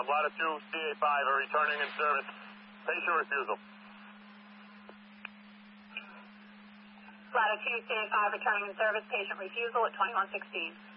Latitude CA5 are returning in service. Patient refusal. Latitude CA5 returning in service. Patient refusal at 2116.